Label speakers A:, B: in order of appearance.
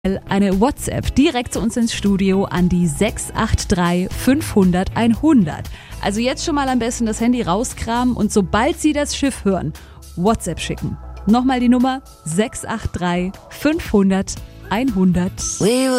A: eine WhatsApp direkt zu uns ins Studio an die 683 500 100. Also jetzt schon mal am besten das Handy rauskramen und sobald Sie das Schiff hören, WhatsApp schicken. Nochmal die Nummer 683 500 100.